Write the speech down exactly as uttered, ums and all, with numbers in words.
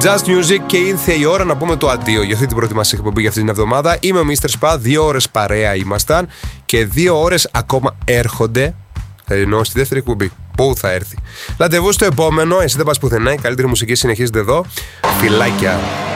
Just Music και ήρθε η ώρα να πούμε το αντίο για αυτή την πρώτη μας εκπομπή για αυτή την εβδομάδα. Είμαι ο μίστερ Spa, δύο ώρες παρέα ήμασταν και δύο ώρες ακόμα έρχονται. Θα εννοώ στη δεύτερη εκπομπή. Πού θα έρθει. Ραντεβού στο επόμενο. Εσύ δεν πας πουθενά. Η καλύτερη μουσική συνεχίζεται εδώ. Φιλάκια.